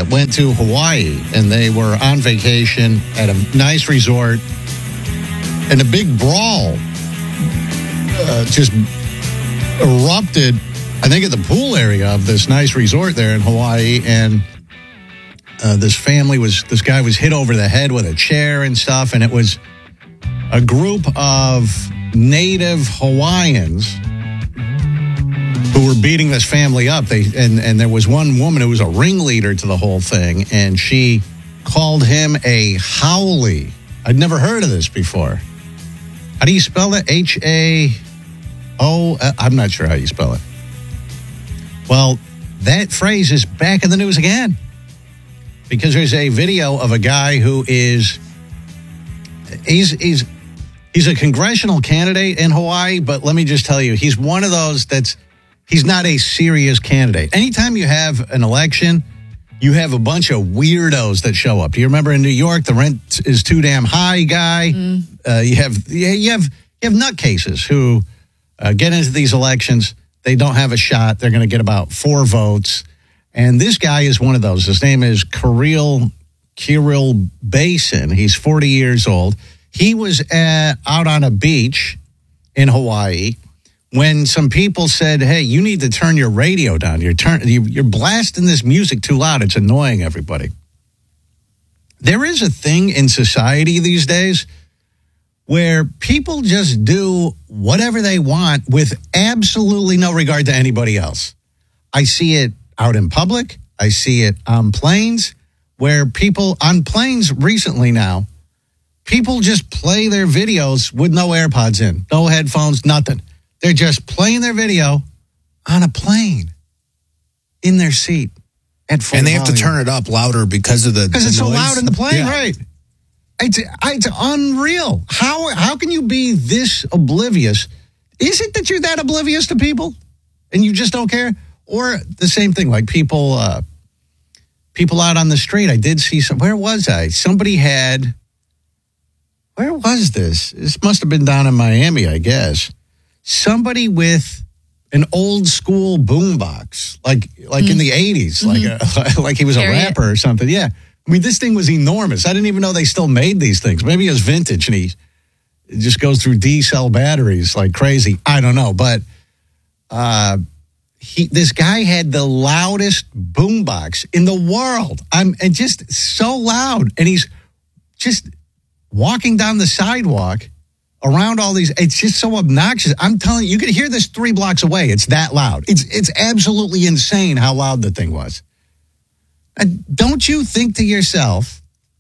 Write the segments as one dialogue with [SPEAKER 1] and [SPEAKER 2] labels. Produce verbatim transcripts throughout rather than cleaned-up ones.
[SPEAKER 1] uh, went to Hawaii, and they were on vacation at a nice resort, and a big brawl uh, just erupted, I think, at the pool area of this nice resort there in Hawaii, and uh, this family was, this guy was hit over the head with a chair and stuff, and it was a group of native Hawaiians who were beating this family up. They and, and there was one woman who was a ringleader to the whole thing, and she called him a haole. I'd never heard of this before. How do you spell it? H A O? I'm not sure how you spell it. Well, that phrase is back in the news again because there's a video of a guy who is, he's, he's, he's a congressional candidate in Hawaii, but let me just tell you, he's one of those that's, he's not a serious candidate. Anytime you have an election, you have a bunch of weirdos that show up. Do you remember in New York, the rent is too damn high guy? Mm. Uh, you have you have you have nutcases who uh, get into these elections. They don't have a shot. They're going to get about four votes. And this guy is one of those. His name is Kirill Kirill Basin. He's forty years old. He was uh, out on a beach in Hawaii when some people said, hey, you need to turn your radio down. You're, turn, you're blasting this music too loud. It's annoying everybody. There is a thing in society these days where people just do whatever they want with absolutely no regard to anybody else. I see it out in public. I see it on planes where people on planes recently now, people just play their videos with no AirPods in, no headphones, nothing. They're just playing their video on a plane in their seat at full
[SPEAKER 2] and they
[SPEAKER 1] volume.
[SPEAKER 2] have to turn it up louder because of the
[SPEAKER 1] because it's
[SPEAKER 2] noise.
[SPEAKER 1] so loud in the plane, yeah. Right? It's it's unreal. How how can you be this oblivious? Is it that you're that oblivious to people and you just don't care, or the same thing like people uh, people out on the street? I did see some. Where was I? Somebody had. Where was this? This must have been down in Miami, I guess. Somebody with an old school boombox, like like mm. in the eighties, mm-hmm. like a, like he was Harriet. a rapper or something. Yeah, I mean this thing was enormous. I didn't even know they still made these things. Maybe it's vintage and he it just goes through D cell batteries like crazy. I don't know, but uh, he this guy had the loudest boombox in the world. I'm and just so loud, and he's just walking down the sidewalk. Around all these, it's just so obnoxious. I'm telling you, you could hear this three blocks away. It's that loud. It's it's absolutely insane how loud the thing was. And don't you think to yourself,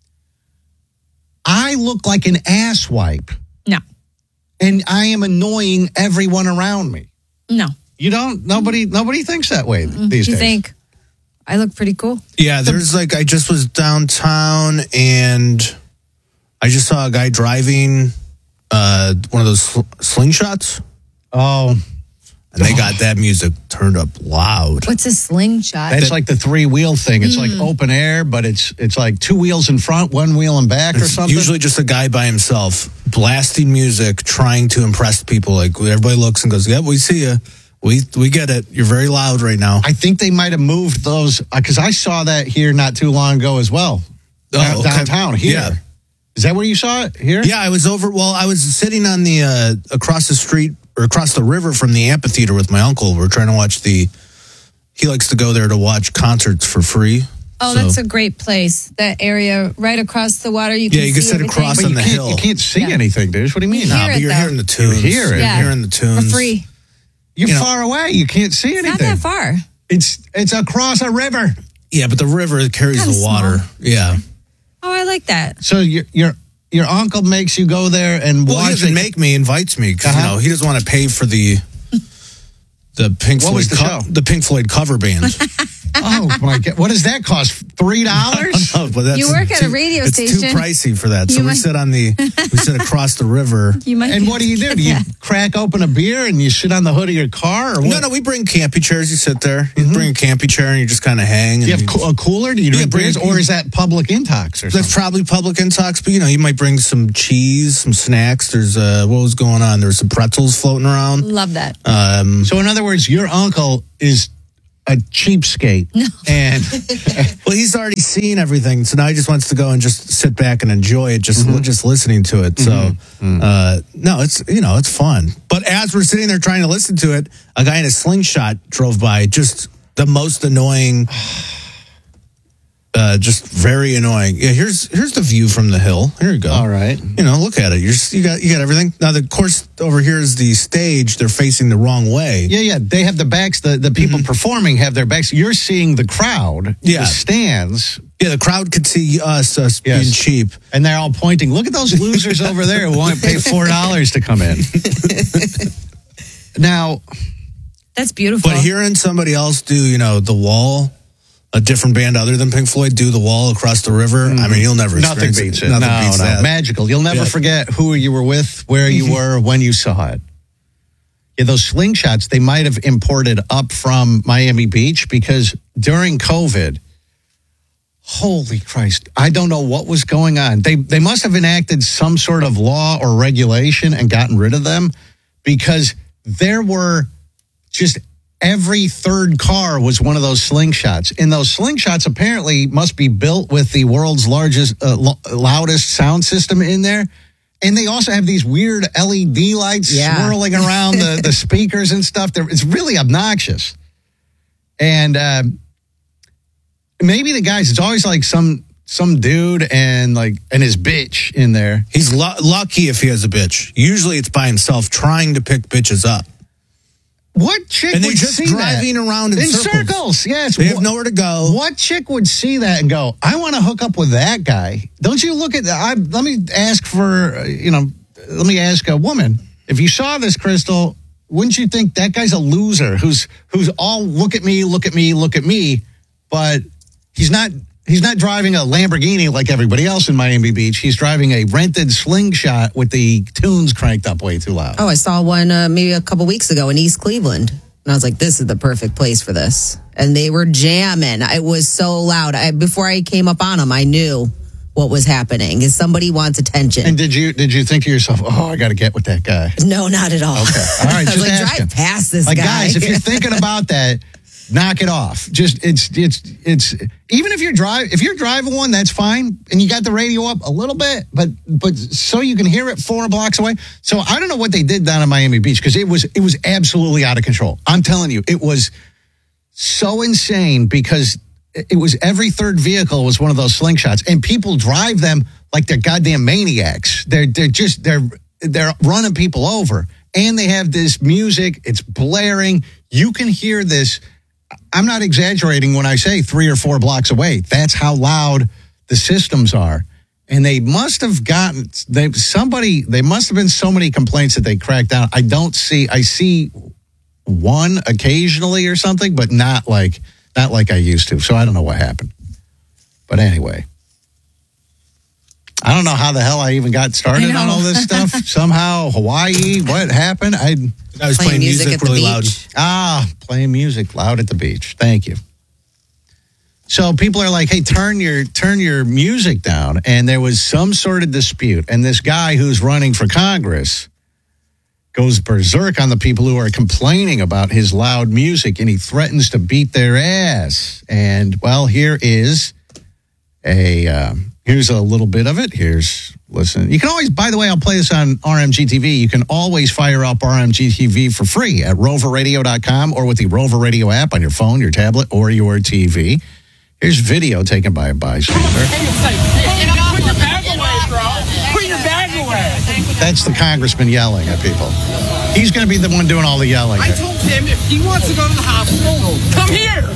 [SPEAKER 1] I look like an asswipe?
[SPEAKER 3] No.
[SPEAKER 1] And I am annoying everyone around me.
[SPEAKER 3] No.
[SPEAKER 1] You don't? Nobody Nobody thinks that way
[SPEAKER 3] Mm-mm.
[SPEAKER 1] these
[SPEAKER 3] you
[SPEAKER 1] days.
[SPEAKER 3] You think, I look pretty cool.
[SPEAKER 2] Yeah, there's like, I just was downtown and I just saw a guy driving Uh, one of those sl- slingshots.
[SPEAKER 1] Oh.
[SPEAKER 2] And they got that music turned up loud.
[SPEAKER 3] What's a slingshot?
[SPEAKER 1] That's like the three-wheel thing. It's mm. like open air, but it's it's like two wheels in front, one wheel in back
[SPEAKER 2] it's
[SPEAKER 1] or something.
[SPEAKER 2] Usually just a guy by himself blasting music, trying to impress people. Like everybody looks and goes, yeah, we see you. We we get it. You're very loud right now.
[SPEAKER 1] I think they might have moved those, because I saw that here not too long ago as well.
[SPEAKER 2] Oh,
[SPEAKER 1] downtown
[SPEAKER 2] okay.
[SPEAKER 1] here.
[SPEAKER 2] Yeah.
[SPEAKER 1] Is that where you saw it here?
[SPEAKER 2] Yeah, I was over. Well, I was sitting on the uh, across the street or across the river from the amphitheater with my uncle. We're trying to watch the. He likes to go there to watch concerts for free.
[SPEAKER 3] Oh, so. That's a great place. That area right across the water. You
[SPEAKER 2] yeah,
[SPEAKER 3] can
[SPEAKER 2] you can
[SPEAKER 3] see
[SPEAKER 2] sit
[SPEAKER 3] everything.
[SPEAKER 2] across
[SPEAKER 1] but
[SPEAKER 2] on
[SPEAKER 1] you
[SPEAKER 2] the
[SPEAKER 1] can't,
[SPEAKER 2] hill.
[SPEAKER 1] You can't see
[SPEAKER 3] yeah.
[SPEAKER 1] anything, dude. What do you mean?
[SPEAKER 3] You
[SPEAKER 2] no, but
[SPEAKER 3] it,
[SPEAKER 2] you're
[SPEAKER 3] though.
[SPEAKER 2] hearing the tunes.
[SPEAKER 1] You hear it.
[SPEAKER 3] Yeah.
[SPEAKER 2] You're hearing the tunes.
[SPEAKER 3] For free.
[SPEAKER 1] You're
[SPEAKER 2] you know,
[SPEAKER 1] far away. You can't see
[SPEAKER 3] it's
[SPEAKER 1] anything.
[SPEAKER 3] Not that far.
[SPEAKER 1] It's it's across a river.
[SPEAKER 2] Yeah, but the river carries
[SPEAKER 3] Kinda
[SPEAKER 2] the water.
[SPEAKER 3] small.
[SPEAKER 2] Yeah.
[SPEAKER 3] Oh, I like that.
[SPEAKER 1] So your your your uncle makes you go there and
[SPEAKER 2] well,
[SPEAKER 1] watch.
[SPEAKER 2] he doesn't
[SPEAKER 1] it.
[SPEAKER 2] make me. Invites me because
[SPEAKER 1] uh-huh.
[SPEAKER 2] you know he doesn't want to pay for the the Pink
[SPEAKER 1] what
[SPEAKER 2] Floyd
[SPEAKER 1] was the
[SPEAKER 2] co-
[SPEAKER 1] show?
[SPEAKER 2] the Pink Floyd cover band.
[SPEAKER 1] Oh my God! What does that cost? Three dollars?
[SPEAKER 2] No, but that's
[SPEAKER 3] You work at
[SPEAKER 2] too,
[SPEAKER 3] a radio
[SPEAKER 2] it's
[SPEAKER 3] station.
[SPEAKER 2] It's too pricey for that. So
[SPEAKER 3] You
[SPEAKER 2] we
[SPEAKER 3] might-
[SPEAKER 2] sit on the we sit across the river.
[SPEAKER 3] You might.
[SPEAKER 1] And what do you do? Do you
[SPEAKER 3] Yeah.
[SPEAKER 1] crack open a beer and you sit on the hood of your car, or what?
[SPEAKER 2] No, no, we bring campy chairs. You sit there. You mm-hmm. bring a campy chair and you just kind of hang.
[SPEAKER 1] Do you
[SPEAKER 2] and
[SPEAKER 1] have co- a cooler? Do you drink
[SPEAKER 2] bring-
[SPEAKER 1] beers, or is that public intox or something?
[SPEAKER 2] That's probably public intox, but you know, you might bring some cheese, some snacks. There's uh, what was going on? There's some pretzels floating around.
[SPEAKER 3] Love that.
[SPEAKER 2] Um,
[SPEAKER 1] So in other words, your uncle is a cheapskate.
[SPEAKER 3] No.
[SPEAKER 1] And
[SPEAKER 2] well, he's already seen everything, so now he just wants to go and just sit back and enjoy it, just mm-hmm. just listening to it. So, mm-hmm. uh, no, it's you know it's fun. But as we're sitting there trying to listen to it, a guy in a slingshot drove by. Just the most annoying. Uh, just very annoying. Yeah, here's here's the view from the hill. Here you go.
[SPEAKER 1] All right.
[SPEAKER 2] You know, look at it. You're just, you got you got everything. Now, the course over here is the stage. They're facing the wrong way.
[SPEAKER 1] Yeah, yeah. They have the backs. The, the people mm-hmm. performing have their backs. You're seeing the crowd.
[SPEAKER 2] Yeah.
[SPEAKER 1] The stands.
[SPEAKER 2] Yeah, the crowd could see us, us yes. being cheap.
[SPEAKER 1] And they're all pointing. Look at those losers over there who won't pay four dollars to come in. Now.
[SPEAKER 3] That's beautiful.
[SPEAKER 2] But hearing somebody else do, you know, The Wall, a different band other than Pink Floyd, do The Wall across the river, mm. I mean, you'll never
[SPEAKER 1] Nothing beats it. it. Nothing no, beats no. that. Magical. You'll never yeah. forget who you were with, where you were, when you saw it. Yeah, those slingshots, they might have imported up from Miami Beach because during COVID, holy Christ, I don't know what was going on. They they must have enacted some sort of law or regulation and gotten rid of them because there were just every third car was one of those slingshots. And those slingshots apparently must be built with the world's largest, uh, lo- loudest sound system in there. And they also have these weird L E D lights yeah. swirling around the, the speakers and stuff. They're, it's really obnoxious. And uh, maybe the guys, it's always like some some dude and like and his bitch in there.
[SPEAKER 2] He's lu- lucky if he has a bitch. Usually it's by himself trying to pick bitches up.
[SPEAKER 1] What chick
[SPEAKER 2] and
[SPEAKER 1] would
[SPEAKER 2] they're just
[SPEAKER 1] see
[SPEAKER 2] driving
[SPEAKER 1] that?
[SPEAKER 2] around in,
[SPEAKER 1] in
[SPEAKER 2] circles.
[SPEAKER 1] circles? Yes,
[SPEAKER 2] they have nowhere to go.
[SPEAKER 1] What chick would see that and go, "I want to hook up with that guy"? Don't you look at that? I, let me ask for, you know, let me ask a woman. If you saw this, Crystal, wouldn't you think that guy's a loser? Who's who's all look at me, look at me, look at me, but he's not. He's not driving a Lamborghini like everybody else in Miami Beach. He's driving a rented slingshot with the tunes cranked up way too loud.
[SPEAKER 4] Oh, I saw one uh, maybe a couple weeks ago in East Cleveland. And I was like, this is the perfect place for this. And they were jamming. It was so loud. I, before I came up on them, I knew what was happening. Is somebody wants attention.
[SPEAKER 1] And did you did you think to yourself, oh, I got to get with that guy?
[SPEAKER 4] No, not at all.
[SPEAKER 1] Okay. All right,
[SPEAKER 4] I was
[SPEAKER 1] just
[SPEAKER 4] like,
[SPEAKER 1] asking.
[SPEAKER 4] drive past this
[SPEAKER 1] like,
[SPEAKER 4] guy.
[SPEAKER 1] Guys, if you're thinking about that, knock it off. Just it's it's it's even if you're drive if you're driving one, that's fine, and you got the radio up a little bit, but but so you can hear it four blocks away. So I don't know what they did down in Miami Beach because it was it was absolutely out of control. I'm telling you, it was so insane because it was every third vehicle was one of those slingshots, and people drive them like they're goddamn maniacs. They're they're just they're they're running people over, and they have this music. It's blaring. You can hear this. I'm not exaggerating when I say three or four blocks away. That's how loud the systems are. And they must have gotten, they somebody, they must have been so many complaints that they cracked down. I don't see, I see one occasionally or something, but not like, not like I used to. So I don't know what happened. But anyway, I don't know how the hell I even got started on all this stuff. Somehow, Hawaii, what happened? I,
[SPEAKER 2] I was playing, playing music, music really loud.
[SPEAKER 1] Ah, playing music loud at the beach. Thank you. So people are like, hey, turn your turn your music down. And there was some sort of dispute. And this guy who's running for Congress goes berserk on the people who are complaining about his loud music. And he threatens to beat their ass. And, well, here is a... Um, Here's a little bit of it. Here's, listen. You can always, by the way, I'll play this on R M G T V. You can always fire up R M G T V for free at rover radio dot com or with the Rover Radio app on your phone, your tablet, or your T V. Here's video taken by a bystander.
[SPEAKER 5] Put your bag away, bro. Put your bag away.
[SPEAKER 1] That's the congressman yelling at people. He's going to be the one doing all the yelling.
[SPEAKER 5] I told him if he wants to go to the hospital, come here.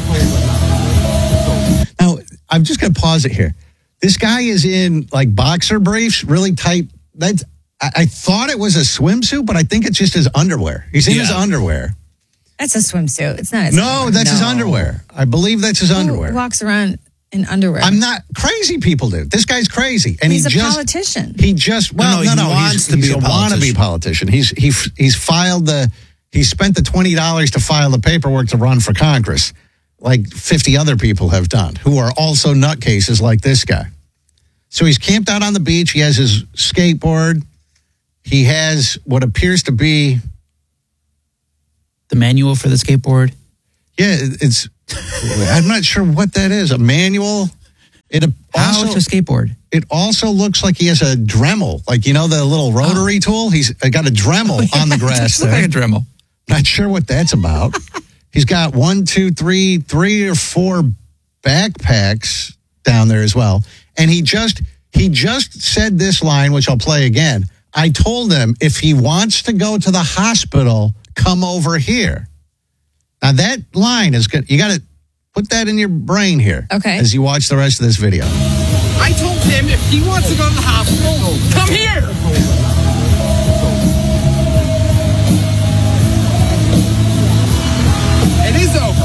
[SPEAKER 1] Now, I'm just going to pause it here. This guy is in like boxer briefs, really tight. That's I, I thought it was a swimsuit, but I think it's just his underwear. He's in yeah. his underwear.
[SPEAKER 3] That's a swimsuit. It's not his
[SPEAKER 1] No,
[SPEAKER 3] underwear.
[SPEAKER 1] that's
[SPEAKER 3] no.
[SPEAKER 1] his underwear. I believe that's his
[SPEAKER 3] Who
[SPEAKER 1] underwear.
[SPEAKER 3] walks around in underwear?
[SPEAKER 1] I'm not crazy people do. This guy's crazy. And
[SPEAKER 3] he's
[SPEAKER 1] he
[SPEAKER 3] a
[SPEAKER 1] just,
[SPEAKER 3] politician.
[SPEAKER 1] He just well
[SPEAKER 2] no, no,
[SPEAKER 1] no,
[SPEAKER 2] he
[SPEAKER 1] no
[SPEAKER 2] wants
[SPEAKER 1] he's,
[SPEAKER 2] to
[SPEAKER 1] he's
[SPEAKER 2] be a,
[SPEAKER 1] a wannabe politician. He's he he's filed the he spent the twenty dollars to file the paperwork to run for Congress, like fifty other people have done, who are also nutcases like this guy. So he's camped out on the beach. He has his skateboard. He has what appears to be
[SPEAKER 6] the manual for the skateboard.
[SPEAKER 1] Yeah, it's I'm not sure what that is. A manual. It
[SPEAKER 6] How
[SPEAKER 1] also
[SPEAKER 6] to skateboard.
[SPEAKER 1] It also looks like he has a Dremel, like you know the little rotary oh. tool. He's got a Dremel on the grass there.
[SPEAKER 6] Like a Dremel.
[SPEAKER 1] Not sure what that's about. He's got one, two, three, three or four backpacks down there as well. And he just he just said this line, which I'll play again. I told him if he wants to go to the hospital, come over here. Now that line is good. You got to put that in your brain here.
[SPEAKER 3] Okay.
[SPEAKER 1] As you watch the rest of this video.
[SPEAKER 5] I told him if he wants to go to the hospital, come here. It is over.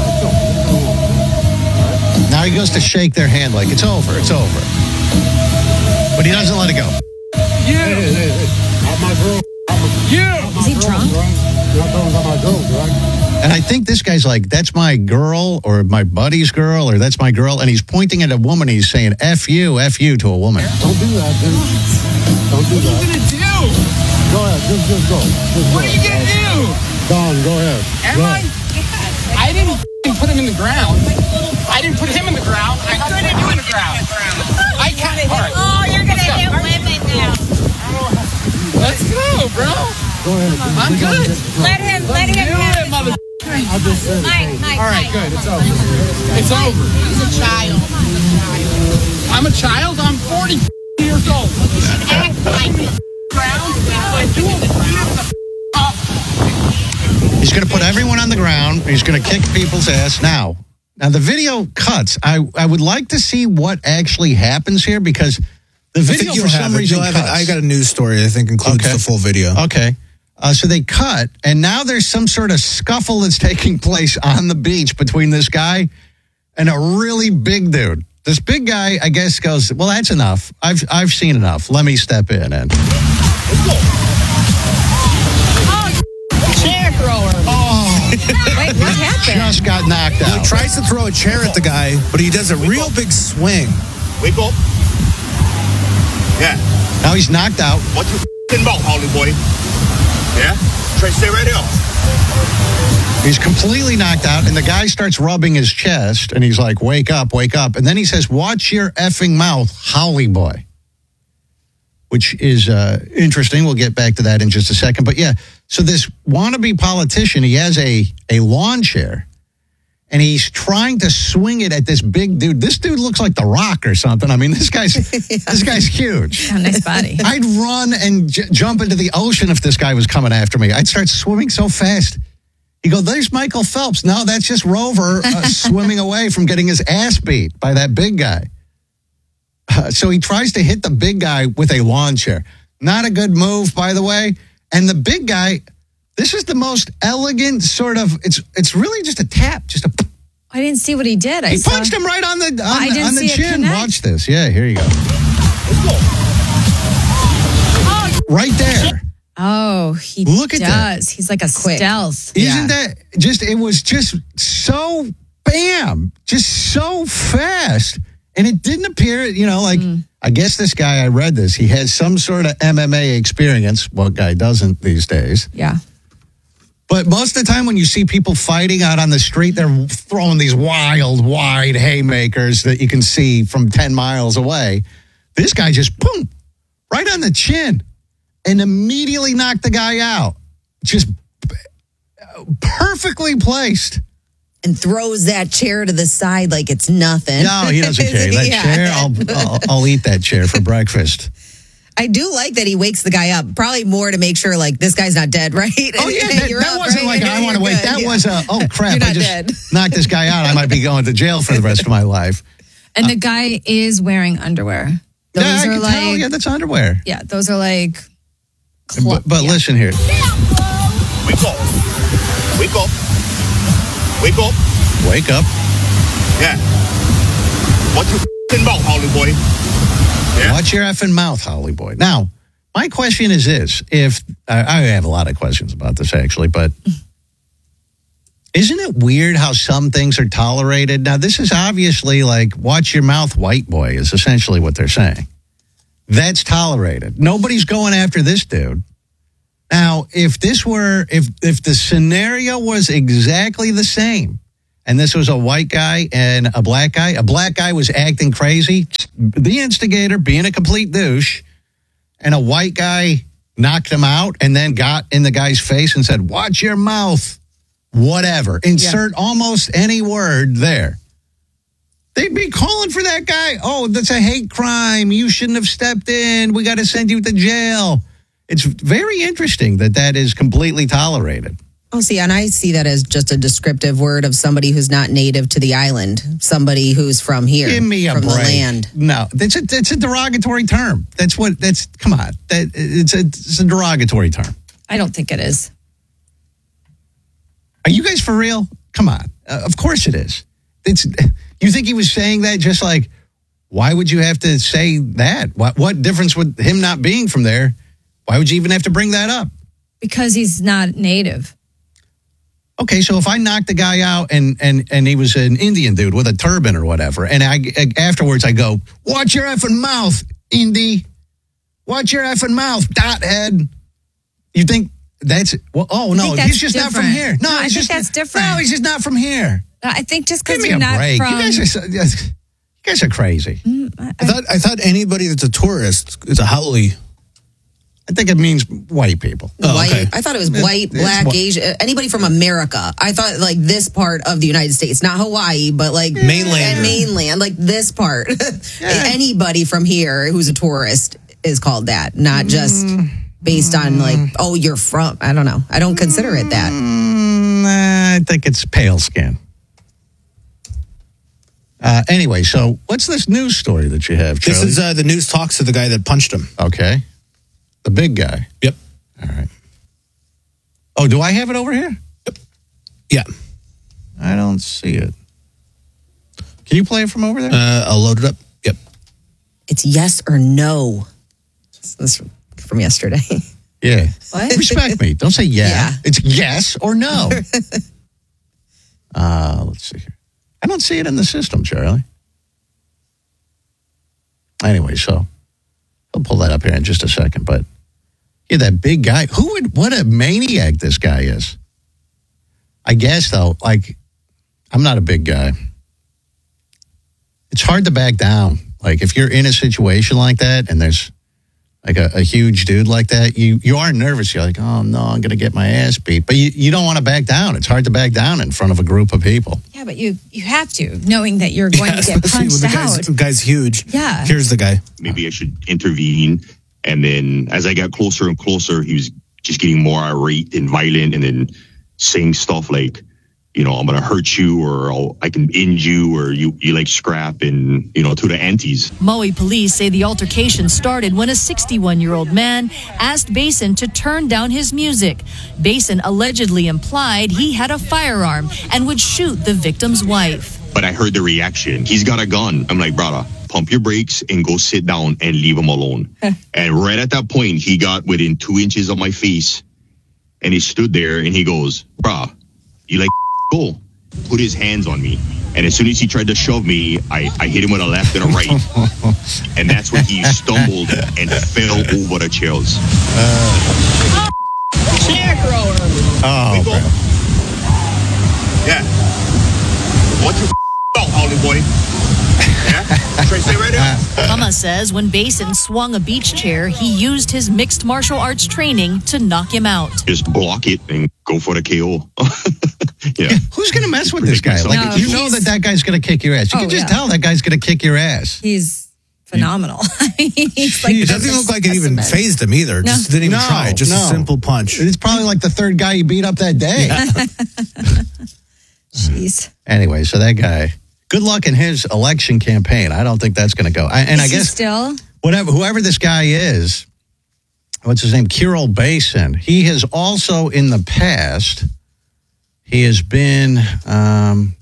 [SPEAKER 1] Now he goes to shake their hand like it's over, it's over. But he doesn't let it go.
[SPEAKER 5] You.
[SPEAKER 7] Hey, hey, hey, hey. I'm my girl.
[SPEAKER 5] You.
[SPEAKER 4] Is he drunk?
[SPEAKER 7] You're talking about my girl, right?
[SPEAKER 1] And I think this guy's like, that's my girl or my buddy's girl or that's my girl. And he's pointing at a woman. He's saying, F you, F you to a woman.
[SPEAKER 7] Don't do that, dude. Don't do
[SPEAKER 5] What are you
[SPEAKER 7] that.
[SPEAKER 5] gonna do?
[SPEAKER 7] Go ahead. Just, just go. Just
[SPEAKER 5] What
[SPEAKER 7] go.
[SPEAKER 5] are you gonna do?
[SPEAKER 7] Don, go ahead.
[SPEAKER 5] Am
[SPEAKER 7] Go
[SPEAKER 5] I?
[SPEAKER 7] ahead.
[SPEAKER 5] I didn't f***ing put him in the ground. I didn't put him in the ground. I put you in the ground. I can't. All right.
[SPEAKER 8] Oh, you're gonna hit women now.
[SPEAKER 5] Let's go, bro.
[SPEAKER 7] Go ahead.
[SPEAKER 5] I'm good.
[SPEAKER 8] Let him, let him
[SPEAKER 5] Do
[SPEAKER 8] have
[SPEAKER 5] it, mother.
[SPEAKER 7] I just said it.
[SPEAKER 8] Mike, Mike,
[SPEAKER 5] All right,
[SPEAKER 8] Mike.
[SPEAKER 5] good. It's over. It's over.
[SPEAKER 8] He's a child.
[SPEAKER 5] I'm a child. I'm forty years old.
[SPEAKER 8] Act like it.
[SPEAKER 5] Ground. I do it.
[SPEAKER 1] He's going to put everyone on the ground. He's going to kick people's ass. Now, now the video cuts. I, I would like to see what actually happens here because the
[SPEAKER 2] I
[SPEAKER 1] video
[SPEAKER 2] think
[SPEAKER 1] for
[SPEAKER 2] you'll
[SPEAKER 1] some
[SPEAKER 2] have it.
[SPEAKER 1] reason
[SPEAKER 2] You'll have it.
[SPEAKER 1] cuts.
[SPEAKER 2] I got a news story I think includes
[SPEAKER 1] Okay.
[SPEAKER 2] the full video.
[SPEAKER 1] Okay. Uh, so they cut, and now there's some sort of scuffle that's taking place on the beach between this guy and a really big dude. This big guy, I guess, goes, well, that's enough. I've I've seen enough. Let me step in. And
[SPEAKER 8] Chair thrower.
[SPEAKER 1] oh,
[SPEAKER 4] Wait, what happened?
[SPEAKER 1] just got knocked
[SPEAKER 2] He
[SPEAKER 1] out.
[SPEAKER 2] tries to throw a chair at the guy, but he does a real big swing.
[SPEAKER 9] Wake up. Yeah.
[SPEAKER 1] Now he's knocked out.
[SPEAKER 9] What you f***ing about, Holly boy? Yeah? Try to stay right here.
[SPEAKER 1] He's completely knocked out, and the guy starts rubbing his chest, and he's like, wake up, wake up. And then he says, watch your effing mouth, Holly boy. Which is uh, interesting. We'll get back to that in just a second. But yeah, so this wannabe politician, he has a, a lawn chair, and he's trying to swing it at this big dude. This dude looks like The Rock or something. I mean, this guy's this guy's huge.
[SPEAKER 3] Oh, nice body.
[SPEAKER 1] I'd run and j- jump into the ocean if this guy was coming after me. I'd start swimming so fast. You go, there's Michael Phelps. No, that's just Rover uh, swimming away from getting his ass beat by that big guy. Uh, so he tries to hit the big guy with a lawn chair. Not a good move, by the way. And the big guy, this is the most elegant sort of, it's it's really just a tap, just a.
[SPEAKER 3] I didn't see what he did. I
[SPEAKER 1] He
[SPEAKER 3] saw,
[SPEAKER 1] punched him right on the, on
[SPEAKER 3] I
[SPEAKER 1] the,
[SPEAKER 3] didn't
[SPEAKER 1] on the
[SPEAKER 3] see it
[SPEAKER 1] chin.
[SPEAKER 3] connect.
[SPEAKER 1] Watch this. Yeah, here you go. Right there.
[SPEAKER 3] Oh, he
[SPEAKER 1] Look at that.
[SPEAKER 3] does. He's like a
[SPEAKER 4] Quick.
[SPEAKER 3] stealth.
[SPEAKER 1] Isn't that just, it was just so bam, just so fast. And it didn't appear, you know, like,
[SPEAKER 3] Mm.
[SPEAKER 1] I guess this guy, I read this, he has some sort of M M A experience. What guy doesn't these days?
[SPEAKER 3] Yeah.
[SPEAKER 1] But most of the time when you see people fighting out on the street, they're throwing these wild, wide haymakers that you can see from ten miles away. This guy just, boom, right on the chin and immediately knocked the guy out. Just perfectly placed.
[SPEAKER 4] And throws that chair to the side like it's nothing.
[SPEAKER 1] No, he doesn't care. That
[SPEAKER 4] Yeah.
[SPEAKER 1] chair, I'll, I'll, I'll eat that chair for breakfast.
[SPEAKER 4] I do like that he wakes the guy up. Probably more to make sure, like, this guy's not dead, right?
[SPEAKER 1] Oh, yeah, that,
[SPEAKER 4] You're
[SPEAKER 1] that
[SPEAKER 4] up,
[SPEAKER 1] wasn't
[SPEAKER 4] right?
[SPEAKER 1] like, I want to
[SPEAKER 4] You're
[SPEAKER 1] wait.
[SPEAKER 4] good.
[SPEAKER 1] That
[SPEAKER 4] Yeah.
[SPEAKER 1] was a, oh, crap,
[SPEAKER 4] You're
[SPEAKER 1] I
[SPEAKER 4] not
[SPEAKER 1] just
[SPEAKER 4] dead.
[SPEAKER 1] knocked this guy out. I might be going to jail for the rest of my life.
[SPEAKER 3] And the guy is wearing underwear. Those
[SPEAKER 1] yeah, I
[SPEAKER 3] are
[SPEAKER 1] can
[SPEAKER 3] like,
[SPEAKER 1] tell. Yeah, that's underwear.
[SPEAKER 3] yeah, those are like. Cl-
[SPEAKER 1] But, but
[SPEAKER 3] yeah.
[SPEAKER 1] listen here.
[SPEAKER 9] Wake up. Wake up. Wake up.
[SPEAKER 1] Wake up.
[SPEAKER 9] Yeah. What you f***ing about, Holly boy? Yeah?
[SPEAKER 1] Watch your effing mouth, Holly boy. Now, my question is this. If I I have a lot of questions about this, actually, but isn't it weird how some things are tolerated? Now, this is obviously like, watch your mouth, white boy, is essentially what they're saying. That's tolerated. Nobody's going after this dude. Now, if this were, if if the scenario was exactly the same, And this was a white guy and a black guy. A black guy was acting crazy, the instigator, being a complete douche. And a white guy knocked him out and then got in the guy's face and said, watch your mouth. Whatever. Insert yeah. almost any word there. They'd be calling for that guy. Oh, that's a hate crime. You shouldn't have stepped in. We got to send you to jail. It's very interesting that that is completely tolerated.
[SPEAKER 4] Oh, see, and I see that as just a descriptive word of somebody who's not native to the island, somebody who's from here,
[SPEAKER 1] Give me a
[SPEAKER 4] from
[SPEAKER 1] break.
[SPEAKER 4] the land.
[SPEAKER 1] No, that's a, that's a derogatory term. That's what, that's, come on. That, it's, a, it's a derogatory term.
[SPEAKER 3] I don't think it is.
[SPEAKER 1] Are you guys for real? Come on. Uh, of course it is. It's, you think he was saying that just like, why would you have to say that? What, what difference would him not being from there? Why would you even have to bring that up?
[SPEAKER 3] Because he's not native.
[SPEAKER 1] Okay, so if I knocked the guy out and, and, and he was an Indian dude with a turban or whatever, and I afterwards I go, watch your effing mouth, Indy. Watch your effing mouth, dot head. You think that's, well, oh, no,
[SPEAKER 3] that's
[SPEAKER 1] he's just
[SPEAKER 3] different.
[SPEAKER 1] not from here. No,
[SPEAKER 3] No, I
[SPEAKER 1] he's
[SPEAKER 3] think
[SPEAKER 1] just,
[SPEAKER 3] that's different.
[SPEAKER 1] No, he's just not from here.
[SPEAKER 3] I think just because
[SPEAKER 1] Give me
[SPEAKER 3] you're
[SPEAKER 1] a
[SPEAKER 3] not
[SPEAKER 1] break.
[SPEAKER 3] from...
[SPEAKER 1] You guys are, so, you guys are crazy.
[SPEAKER 2] I thought I thought anybody that's a tourist is a haole.
[SPEAKER 1] I think it means white people.
[SPEAKER 2] Oh,
[SPEAKER 4] white.
[SPEAKER 2] okay.
[SPEAKER 4] I thought it was white,
[SPEAKER 1] It's
[SPEAKER 4] black,
[SPEAKER 1] wh-
[SPEAKER 4] Asian, anybody from America. I thought like this part of the United States, not Hawaii, but like
[SPEAKER 2] Mainland.
[SPEAKER 4] and mainland, like this part. Anybody from here who's a tourist is called that, not just based on like, oh, you're from. I don't know. I don't consider it that.
[SPEAKER 1] Mm, I think it's pale skin. Uh, anyway, so what's this news story that you have, Charlie?
[SPEAKER 2] This is uh, the news talks to the guy that punched him.
[SPEAKER 1] Okay. The big guy.
[SPEAKER 2] Yep.
[SPEAKER 1] All right. Oh, do I have it over here?
[SPEAKER 2] Yep. Yeah.
[SPEAKER 1] I don't see it. Can you play it from over there?
[SPEAKER 2] Uh, I'll load it up. Yep.
[SPEAKER 4] It's yes or no. This is from yesterday.
[SPEAKER 1] Yeah.
[SPEAKER 4] What?
[SPEAKER 1] Respect me. Don't say yeah.
[SPEAKER 4] Yeah.
[SPEAKER 1] It's yes or no. uh, let's see here. I don't see it in the system, Charlie. Anyway, so I'll pull that up here in just a second. But yeah, that big guy. Who would? What a maniac this guy is. I guess though, like I'm not a big guy. It's hard to back down. Like if you're in a situation like that, and there's like a, a huge dude like that, you you are nervous. You're like, oh no, I'm gonna get my ass beat. But you, you don't want to back down. It's hard to back down in front of a group of people.
[SPEAKER 3] Yeah, but you you have to, knowing that you're going
[SPEAKER 2] Yeah,
[SPEAKER 3] to get
[SPEAKER 2] especially when
[SPEAKER 3] punched
[SPEAKER 2] the
[SPEAKER 3] out.
[SPEAKER 2] guy's, the guy's huge.
[SPEAKER 3] Yeah.
[SPEAKER 2] Here's the guy.
[SPEAKER 9] Maybe I should intervene. And then as I got closer and closer, he was just getting more irate and violent and then saying stuff like, you know, I'm going to hurt you or I'll, I can end you or you, you like scrap and, you know, to the aunties.
[SPEAKER 6] Maui police say the altercation started when a sixty-one-year-old man asked Basin to turn down his music. Basin allegedly implied he had a firearm and would shoot the victim's wife.
[SPEAKER 9] But I heard the reaction. He's got a gun. I'm like, brother, pump your brakes and go sit down and leave him alone. And right at that point, he got within two inches of my face and he stood there and he goes, bruh, you like go. Put his hands on me. And as soon as he tried to shove me, I, I hit him with a left and a right. And that's when he stumbled and fell over the chairs.
[SPEAKER 1] Uh,
[SPEAKER 5] Chair thrower.
[SPEAKER 1] oh,
[SPEAKER 9] People- Yeah. What you about, Holly boy? Yeah? Should I stay right there?
[SPEAKER 6] Mama says when Basin swung a beach chair, he used his mixed martial arts training to knock him out.
[SPEAKER 9] Just block it and go for the K O. Yeah.
[SPEAKER 1] Who's going to mess with this guy? Like,
[SPEAKER 3] No,
[SPEAKER 1] you know
[SPEAKER 3] he's-
[SPEAKER 1] that that guy's going to kick your ass. You
[SPEAKER 3] Oh,
[SPEAKER 1] can just
[SPEAKER 3] yeah.
[SPEAKER 1] tell that guy's going to kick your ass.
[SPEAKER 3] He's phenomenal. He's like
[SPEAKER 2] It doesn't look like it even
[SPEAKER 3] specimen.
[SPEAKER 2] phased him either.
[SPEAKER 3] No.
[SPEAKER 2] Just didn't even
[SPEAKER 1] No,
[SPEAKER 2] try. Just
[SPEAKER 1] no.
[SPEAKER 2] a simple punch.
[SPEAKER 1] It's probably like the third guy you beat up that day.
[SPEAKER 3] Jeez.
[SPEAKER 1] Anyway, so that guy, good luck in his election campaign. I don't think that's going to go. I, and
[SPEAKER 3] Is
[SPEAKER 1] I
[SPEAKER 3] he
[SPEAKER 1] guess
[SPEAKER 3] still?
[SPEAKER 1] whatever, whoever this guy is, what's his name? Kirill Basin. He has also in the past, he has been, um,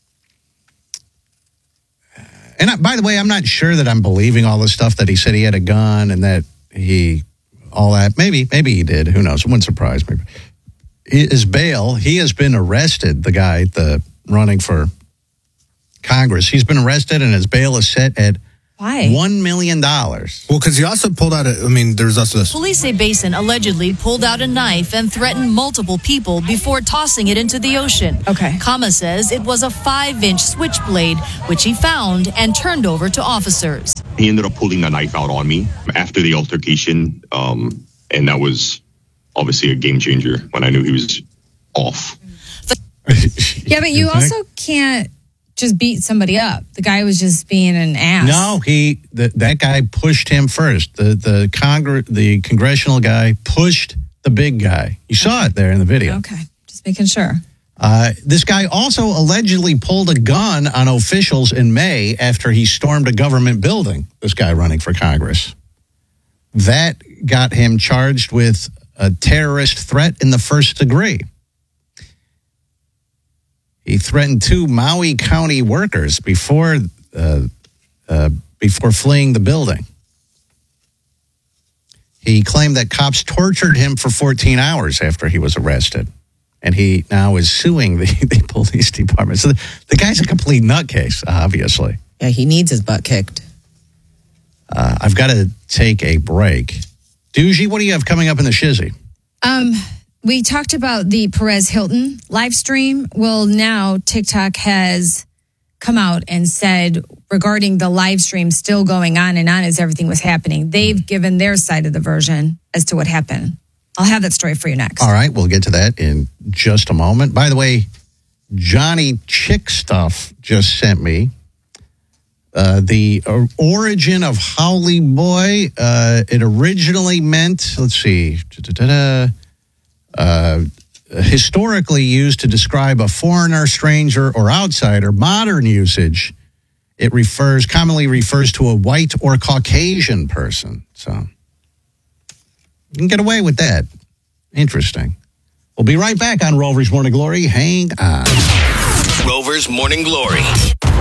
[SPEAKER 1] and I, by the way, I'm not sure that I'm believing all the stuff that he said he had a gun and that he, all that. Maybe, maybe he did. Who knows? It wouldn't surprise me. His bail, he has been arrested, the guy, the running for Congress. He's been arrested and his bail is set at
[SPEAKER 3] Why?
[SPEAKER 1] One million dollars.
[SPEAKER 2] Well, because he also pulled out a, I mean, there's also this.
[SPEAKER 6] Police say Basin allegedly pulled out a knife and threatened multiple people before tossing it into the ocean.
[SPEAKER 3] Okay.
[SPEAKER 6] Kama says it was a five-inch switchblade, which he found and turned over to officers.
[SPEAKER 9] He ended up pulling the knife out on me after the altercation, um, and that was obviously a game changer when I knew he was off.
[SPEAKER 3] Yeah, but you also can't just beat somebody up. The guy was just being an ass.
[SPEAKER 1] No, he the, that guy pushed him first. The the Congre- the congressional guy pushed the big guy. You saw it there in the video.
[SPEAKER 3] Okay, just making sure.
[SPEAKER 1] Uh, this guy also allegedly pulled a gun on officials in May after he stormed a government building. This guy running for Congress. That got him charged with a terrorist threat in the first degree. He threatened two Maui County workers before uh, uh, before fleeing the building. He claimed that cops tortured him for fourteen hours after he was arrested. And he now is suing the, the police department. So the, the guy's a complete nutcase, obviously.
[SPEAKER 4] Yeah, he needs his butt kicked.
[SPEAKER 1] Uh, I've got to take a break. Doogie, what do you have coming up in the shizzy?
[SPEAKER 3] Um, we talked about the Perez Hilton live stream. Well, now TikTok has come out and said regarding the live stream still going on and on as everything was happening, they've given their side of the version as to what happened. I'll have that story for you next.
[SPEAKER 1] All right, we'll get to that in just a moment. By the way, Johnny Chick Stuff just sent me uh, the uh, origin of Howley Boy. Uh, it originally meant, let's see, uh, historically used to describe a foreigner, stranger, or outsider. Modern usage, it refers commonly refers to a white or Caucasian person. So you can get away with that. Interesting. We'll be right back on Rover's Morning Glory. Hang on.
[SPEAKER 10] Rover's Morning Glory.